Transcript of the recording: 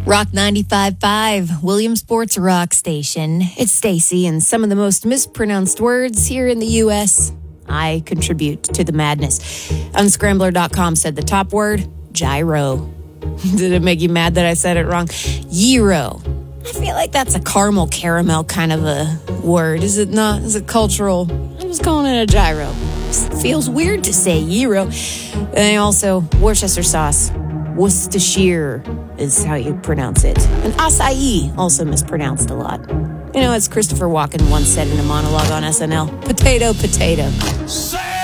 Rock 95.5, Williamsport's rock station. It's Stacy, and some of the most mispronounced words here in the U.S. I contribute to the madness. Unscrambler.com said the top word, gyro. Did it make you mad that I said it wrong? Gyro. I feel like that's a caramel kind of a word. Is it not? Is it cultural? I'm just calling it a gyro. It feels weird to say gyro. And also, Worcester sauce. Worcestershire is how you pronounce it. And acai, also mispronounced a lot. You know, as Christopher Walken once said in a monologue on SNL, potato, potato.